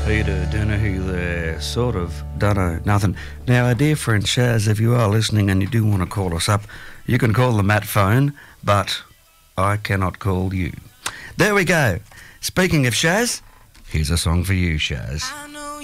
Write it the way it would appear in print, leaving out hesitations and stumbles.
Peter, dunno who there, sort of, dunno, nothing. Now, our dear friend Shaz, if you are listening and you do want to call us up, you can call the Matt phone, but I cannot call you. There we go. Speaking of Shaz, here's a song for you, Shaz.